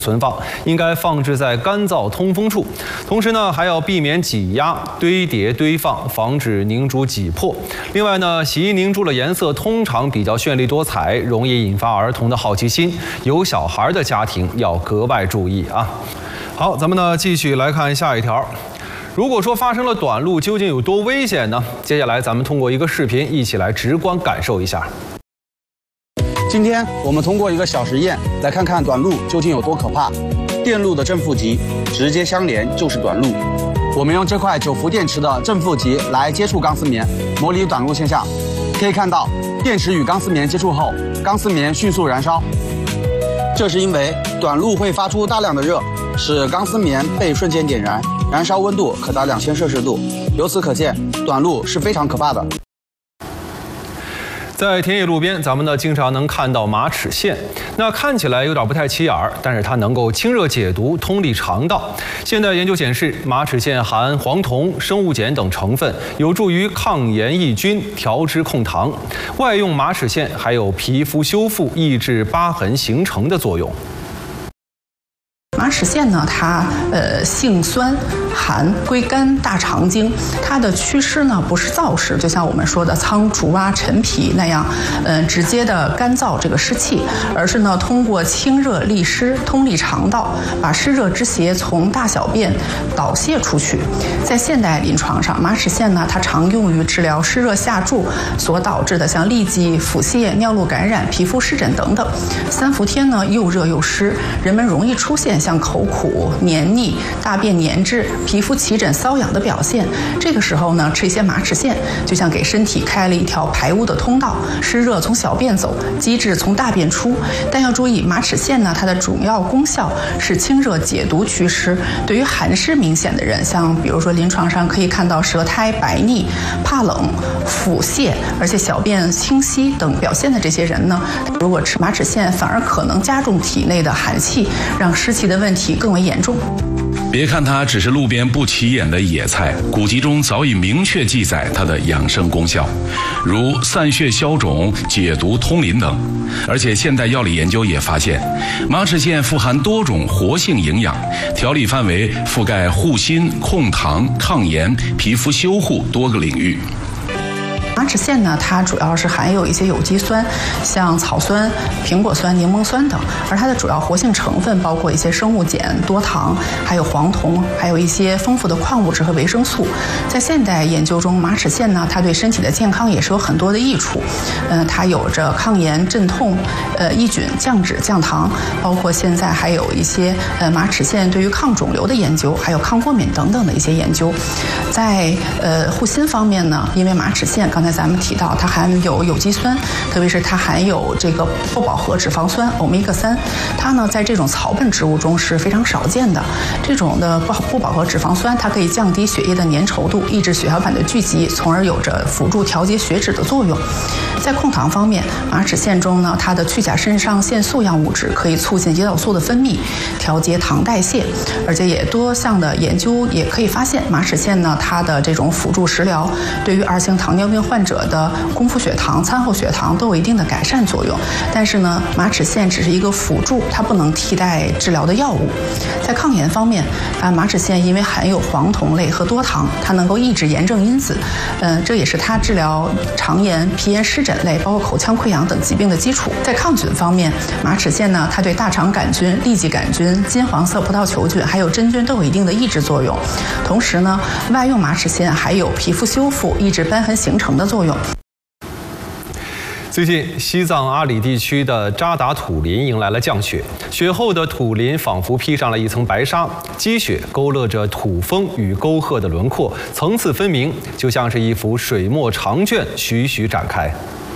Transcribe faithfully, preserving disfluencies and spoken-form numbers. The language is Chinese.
存放，应该放置在干燥通风处。同时呢，还要避免挤压、堆叠、堆放，防止凝珠挤破。另外呢，洗衣凝珠的颜色通常比较绚丽多彩，容易引发儿童的好奇心，有小孩的家庭要格外注意啊。好，咱们呢继续来看下一条。如果说发生了短路，究竟有多危险呢？接下来咱们通过一个视频，一起来直观感受一下。 今天我们通过一个小实验来看看短路究竟有多可怕。电路的正负极直接相连就是短路。我们用这块九伏电池的正负极来接触钢丝棉，模拟短路现象。可以看到，电池与钢丝棉接触后，钢丝棉迅速燃烧。这是因为短路会发出大量的热，使钢丝棉被瞬间点燃，燃烧温度可达两千摄氏度。由此可见，短路是非常可怕的。 在田野路边，咱们呢经常能看到马齿苋，那看起来有点不太起眼儿，但是它能够清热解毒、通利肠道。现代研究显示，马齿苋含黄酮、生物碱等成分，有助于抗炎抑菌、调脂控糖。外用马齿苋还有皮肤修复、抑制疤痕形成的作用。 马齿苋呢，它呃性酸，含归肝大肠经，它的祛湿呢不是燥湿，就像我们说的苍术啊、陈皮那样，嗯、呃，直接的干燥这个湿气，而是呢通过清热利湿、通利肠道，把湿热之邪从大小便导泄出去。在现代临床上，马齿苋呢，它常用于治疗湿热下注所导致的像痢疾、腹泻、尿路感染、皮肤湿疹等等。三伏天呢，又热又湿，人们容易出现像 像口苦、黏腻、大便粘滞、皮肤起疹、瘙痒的表现。这个时候呢，吃一些马齿苋，就像给身体开了一条排污的通道，湿热从小便走，积滞从大便出。但要注意，马齿苋呢，它的主要功效是清热解毒、祛湿。对于寒湿明显的人，像比如说临床上可以看到舌苔白腻、怕冷、腹泻，而且小便清晰等表现的这些人呢，如果吃马齿苋，反而可能加重体内的寒气，让湿气的问题更为严重。 别看它只是路边不起眼的野菜，古籍中早已明确记载它的养生功效，如散血消肿、解毒通淋等。而且现代药理研究也发现，马齿苋富含多种活性营养，调理范围覆盖护心、控糖、抗炎、皮肤修护多个领域。 马齿苋呢，它主要是含有一些有机酸，像草酸、苹果酸、柠檬酸等，而它的主要活性成分包括一些生物碱、多糖，还有黄酮，还有一些丰富的矿物质和维生素。在现代研究中，马齿苋呢，它对身体的健康也是有很多的益处。嗯、呃，它有着抗炎、镇痛、呃抑菌、降脂、降糖，包括现在还有一些呃马齿苋对于抗肿瘤的研究，还有抗过敏等等的一些研究。在呃护心方面呢，因为马齿苋刚才 咱们提到，它含有有机酸，特别是它含有这个不饱和脂肪酸欧米伽三，它呢在这种草本植物中是非常少见的。这种的不不饱和脂肪酸，它可以降低血液的粘稠度，抑制血小板的聚集，从而有着辅助调节血脂的作用。在控糖方面，马齿苋中呢，它的去甲肾上腺素样物质可以促进胰岛素的分泌，调节糖代谢，而且也多项的研究也可以发现，马齿苋呢，它的这种辅助食疗对于二型糖尿病患者的空腹血糖、餐后血糖都有一定的改善作用。但是呢，马齿苋只是一个辅助，它不能替代治疗的药物。在抗炎方面，啊，马齿苋因为含有黄酮类和多糖，它能够抑制炎症因子，嗯、呃，这也是它治疗肠炎、皮炎、湿疹类，包括口腔溃疡等疾病的基础。在抗菌方面，马齿苋呢，它对大肠杆菌、痢疾杆菌、金黄色葡萄球菌还有真菌都有一定的抑制作用。同时呢，外用马齿苋还有皮肤修复、抑制瘢痕形成的作用。 最近，西藏阿里地区的扎达土林迎来了降雪，雪后的土林仿佛披上了一层白纱，积雪勾勒着土峰与沟壑的轮廓，层次分明，就像是一幅水墨长卷徐徐展开。